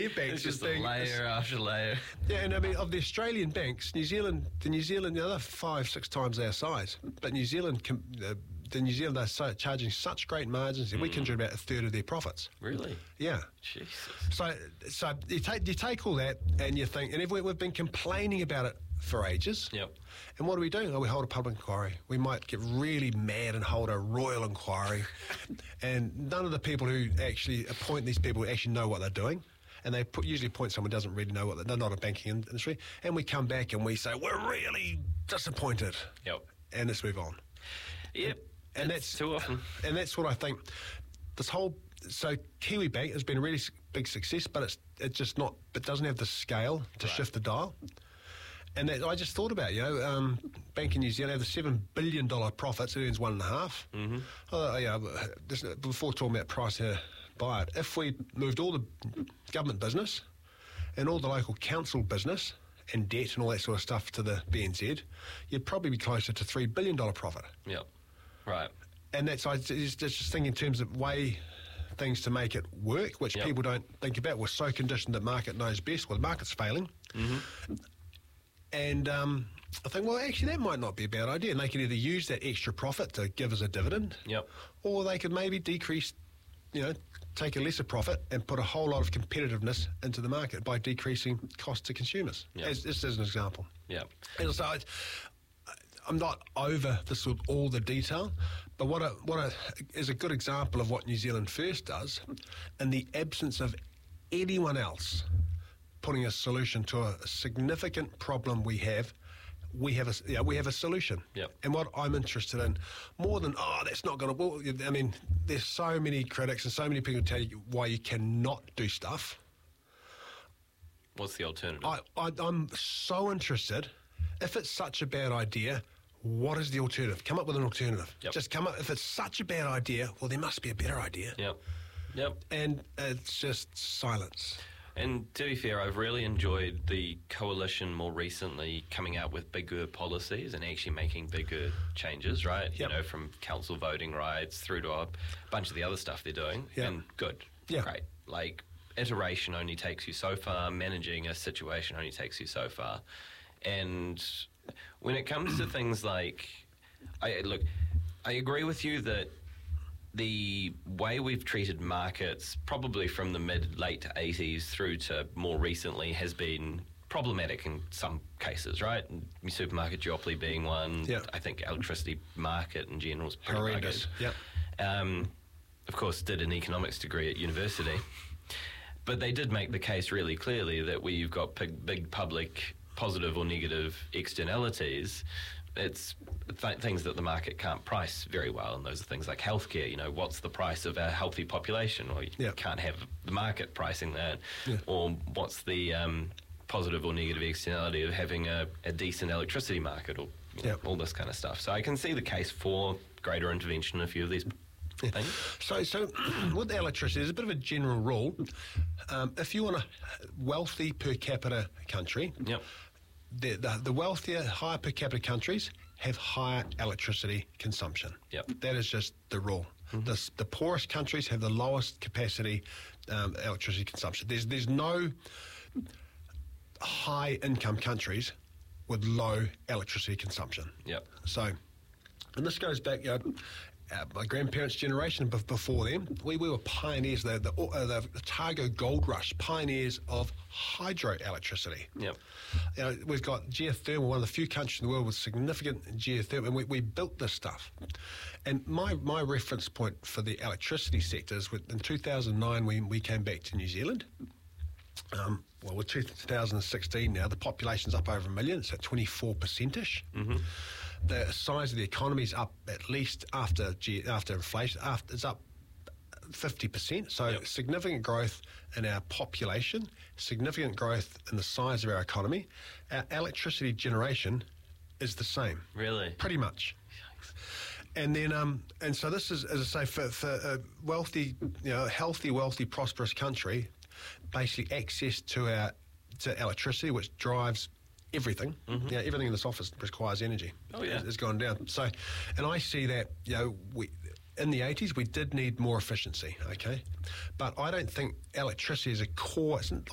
their banks It's just a layer after layer. Yeah, and I mean, of the Australian banks, the New Zealand, they're 5-6 times our size, but New Zealand, they're charging such great margins that we contribute about a third of their profits. Really? Yeah. Jesus. So you take all that and you think, and we've been complaining about it for ages. Yep. And what do? Oh, we hold a public inquiry. We might get really mad and hold a royal inquiry, and none of the people who actually appoint these people actually know what they're doing. And they usually appoint someone who doesn't really know what they're not a banking industry. And we come back and we say, we're really disappointed. Yep. And let's move on. Yep. And that's too often. And that's what I think. So Kiwi Bank has been a really big success, but it's just not. It doesn't have the scale to shift the dial. And that I just thought about, Bank in New Zealand have the $7 billion profits. It earns 1.5. Mm-hmm. Before talking about price to buy it, if we moved all the government business and all the local council business and debt and all that sort of stuff to the BNZ, you'd probably be closer to $3 billion profit. Yep. Right. And that's, I just think in terms of way things to make it work, which people don't think about. We're so conditioned that market knows best. Well, the market's failing. Mm-hmm. And I think, well, actually, that might not be a bad idea. And they can either use that extra profit to give us a dividend, or they could maybe decrease, take a lesser profit and put a whole lot of competitiveness into the market by decreasing cost to consumers. As an example. Yeah. And so I'm not over this with all the detail, but what is a good example of what New Zealand First does, in the absence of anyone else putting a solution to a significant problem we have a solution. Yep. And what I'm interested in, more than, that's not going to... I mean, there's so many critics and so many people tell you why you cannot do stuff. What's the alternative? I'm so interested, if it's such a bad idea, what is the alternative? Come up with an alternative. Yep. Just come up... If it's such a bad idea, well, there must be a better idea. Yep. And it's just silence. And to be fair, I've really enjoyed the coalition more recently coming out with bigger policies and actually making bigger changes, right? Yep. From council voting rights through to a bunch of the other stuff they're doing. Yep. And good. Yeah. Great. Like, iteration only takes you so far. Managing a situation only takes you so far. And when it comes to things like... I agree with you that the way we've treated markets, probably from the mid-late 80s through to more recently, has been problematic in some cases, right? Supermarket duopoly being one. Yep. I think electricity market in general is pretty horrendous. Yep. Of course, did an economics degree at university. But they did make the case really clearly that where you've got big public positive or negative externalities, it's things that the market can't price very well, and those are things like healthcare. What's the price of a healthy population? Well, you can't have the market pricing that. Yeah. Or what's the positive or negative externality of having a decent electricity market, or all this kind of stuff. So I can see the case for greater intervention in a few of these things. So with electricity, there's a bit of a general rule. If you want a wealthy per capita country... Yep. The wealthier, higher per capita countries have higher electricity consumption. Yep. That is just the rule. Mm-hmm. The poorest countries have the lowest capacity electricity consumption. There's no high income countries with low electricity consumption. Yep. So, and this goes back, my grandparents' generation, before them, we were pioneers, the Otago Gold Rush, pioneers of hydroelectricity. Yep. We've got geothermal, one of the few countries in the world with significant geothermal, and we built this stuff. And my reference point for the electricity sector is in 2009 we came back to New Zealand. With 2016 now, the population's up over 1 million. It's at 24%-ish. Mm-hmm. The size of the economy is up at least after inflation. It's up 50%. So significant growth in our population, significant growth in the size of our economy. Our electricity generation is the same. Really? Pretty much. And then, and so this is, as I say, for a wealthy, healthy, wealthy, prosperous country, basically access to electricity, which drives everything. Mm-hmm. Everything in this office requires energy. Oh yeah, it's gone down. So, and I see that we in the 80s we did need more efficiency. Okay, but I don't think electricity is a core. It's